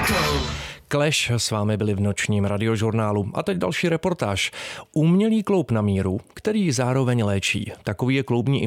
Clash s vámi byli v nočním radiožurnálu. A teď další reportáž. Umělý kloub na míru, který zároveň léčí. Takový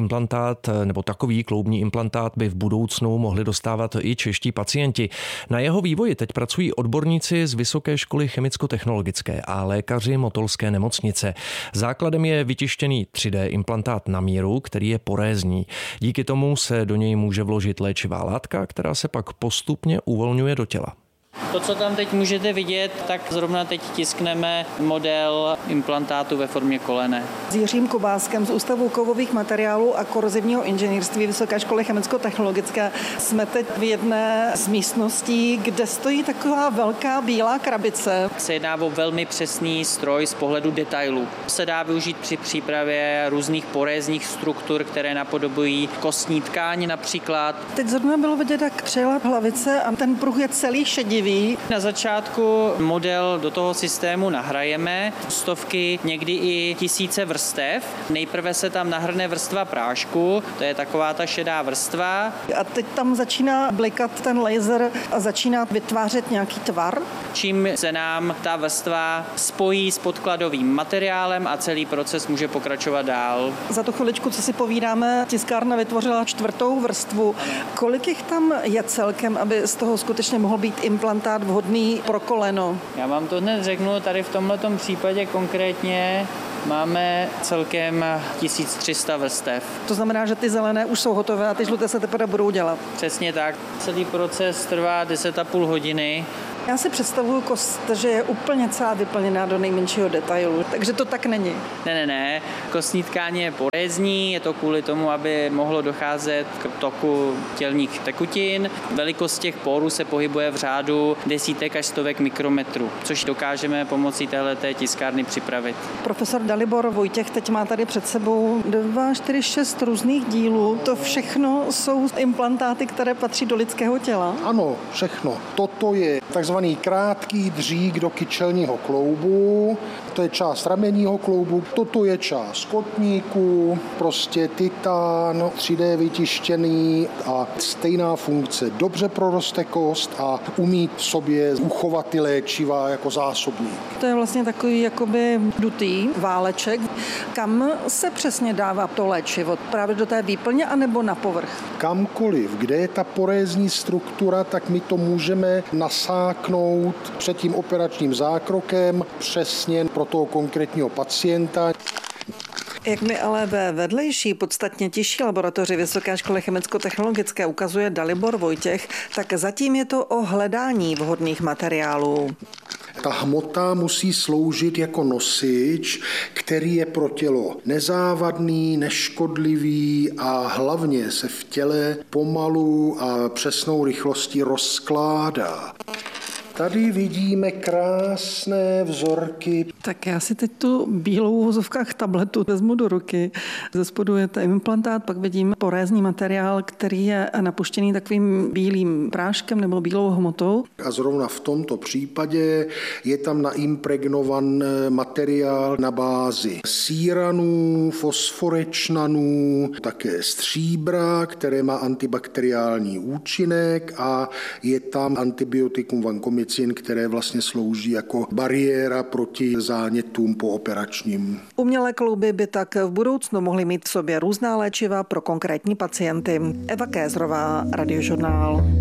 kloubní implantát by v budoucnu mohli dostávat i čeští pacienti. Na jeho vývoji teď pracují odborníci z Vysoké školy chemicko-technologické a lékaři Motolské nemocnice. Základem je vytištěný 3D implantát na míru, který je porézní. Díky tomu se do něj může vložit léčivá látka, která se pak postupně uvolňuje do těla. To, co tam teď můžete vidět, tak zrovna teď tiskneme model implantátu ve formě kolene. S Jiřím Kubáskem z Ústavu kovových materiálů a korozivního inženýrství Vysoké školy chemicko-technologické jsme teď v jedné z místností, kde stojí taková velká bílá krabice. Se jedná o velmi přesný stroj z pohledu detailu. Se dá využít při přípravě různých porézních struktur, které napodobují kostní tkáň například. Teď zrovna bylo vidět, jak přijela hlavice a ten pruh je celý šedivý. Na začátku model do toho systému nahrajeme stovky, někdy i tisíce vrstev. Nejprve se tam nahrne vrstva prášku, to je taková ta šedá vrstva. A teď tam začíná blikat ten laser a začíná vytvářet nějaký tvar. Čím se nám ta vrstva spojí s podkladovým materiálem a celý proces může pokračovat dál. Za tu chviličku, co si povídáme, tiskárna vytvořila 4. vrstvu. Kolik jich tam je celkem, aby z toho skutečně mohl být implantát vhodný pro koleno? Já vám to hned řeknu, tady v tomhletom případě konkrétně máme celkem 1300 vrstev. To znamená, že ty zelené už jsou hotové a ty žluté se teprve budou dělat. Přesně tak. Celý proces trvá 10,5 hodiny. Já si představuju kost, že je úplně celá vyplněná do nejmenšího detailu, takže to tak není. Ne. Kostní tkáň je porézní, je to kvůli tomu, aby mohlo docházet k toku tělních tekutin. Velikost těch porů se pohybuje v řádu desítek až stovek mikrometrů, což dokážeme pomocí téhleté tiskárny připravit. Profesor Dalibor Vojtěch teď má tady před sebou 2, 4, 6 různých dílů. To všechno jsou implantáty, které patří do lidského těla? Ano, všechno. Toto je takzvaný krátký dřík do kyčelního kloubu, to je část ramenního kloubu, toto je část kotníku, prostě titán, 3D vytištěný a stejná funkce. Dobře proroste kost a umí v sobě uchovat ty léčiva jako zásobník. To je vlastně takový jakoby dutý váleček. Kam se přesně dává to léčivo? Právě do té výplně anebo na povrch? Kamkoliv, kde je ta porézní struktura, tak my to můžeme nasáknout před tím operačním zákrokem přesně pro toho konkrétního pacienta. Jak mi ale ve vedlejší, podstatně těžší laboratoři Vysoké školy chemicko-technologické ukazuje Dalibor Vojtěch, tak zatím je to o hledání vhodných materiálů. Ta hmota musí sloužit jako nosič, který je pro tělo nezávadný, neškodlivý a hlavně se v těle pomalu a přesnou rychlostí rozkládá. Tady vidíme krásné vzorky. Tak já si teď tu bílou v uvozovkách tabletu vezmu do ruky. Ze spodu je ten implantát, pak vidím porézní materiál, který je napuštěný takovým bílým práškem nebo bílou hmotou. A zrovna v tomto případě je tam naimpregnovan materiál na bázi síranů, fosforečnanů, také stříbra, které má antibakteriální účinek a je tam antibiotikum vancomycin, které vlastně slouží jako bariéra proti zánětům pooperačním. Umělé klouby by tak v budoucnu mohly mít v sobě různá léčiva pro konkrétní pacienty. Eva Kézrová, Radiožurnál.